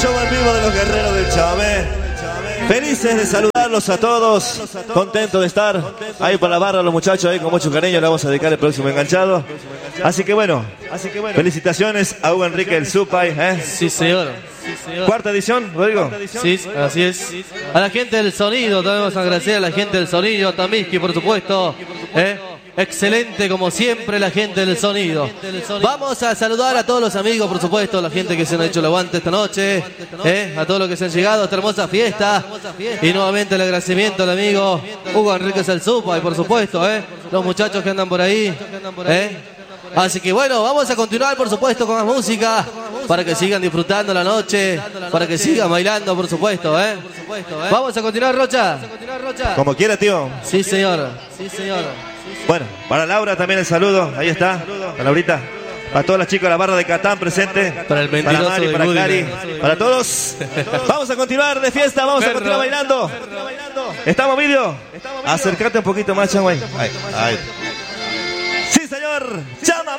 show al vivo de los guerreros del Chamamé. Felices de saludarlos a todos, contentos de estar ahí por la barra, los muchachos ahí con mucho cariño, le vamos a dedicar el próximo enganchado. Así que bueno, felicitaciones a Hugo Enrique el Supay, Sí, señor. Cuarta edición, Rodrigo. Sí, así es. A la gente del sonido, debemos agradecer a la gente del sonido, a Tamiski, por supuesto. Excelente como siempre la gente del sonido. Vamos a saludar a todos los amigos, por supuesto, la gente que se han hecho el aguante esta noche, a todos los que se han llegado a esta hermosa fiesta. Y nuevamente el agradecimiento al amigo Hugo Enrique Salzupa y por supuesto, los muchachos que andan por ahí. Así que bueno, vamos a continuar por supuesto con más música para que sigan disfrutando la noche, para que sigan bailando por supuesto, Vamos a continuar, Rocha. Como quiera, tío. Sí, señor. Sí, señor. Bueno, para Laura también el saludo, ahí está, para Laurita. Para todas las chicas de la barra de Catán presente. Para el mentiroso para Mari, de para Woody, Clary, para todos. Vamos a continuar de fiesta, vamos a continuar bailando. ¿Estamos, vídeo? Acércate un poquito más, Chaguay. Sí, señor. Chamamé.